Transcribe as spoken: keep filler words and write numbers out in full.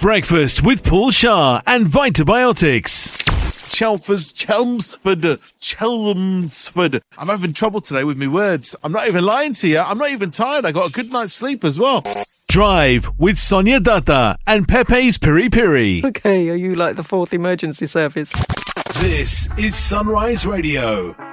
Breakfast with Paul Shah and Vitabiotics. Chelfers, Chelmsford, Chelmsford. I'm having trouble today with my words. I'm not even lying to you. I'm not even tired. I got a good night's sleep as well. Drive with Sonia Datta and Pepe's Piri Piri. Okay, are you like the fourth emergency service? This is Sunrise Radio.